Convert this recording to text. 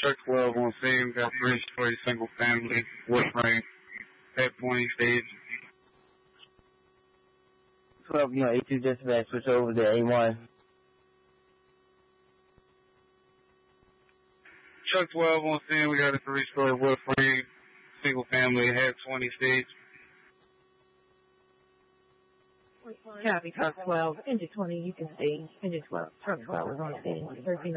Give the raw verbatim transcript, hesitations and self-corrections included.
Truck twelve on scene, got three-story single-family wood frame at twenty stage. twelve, you know, A two dispatch, switch over to A one. Truck twelve on scene, we got a three-story wood frame, single-family at twenty stage. Copy, truck twelve, engine twenty, you can see, engine twelve, truck twelve is on scene, thirteen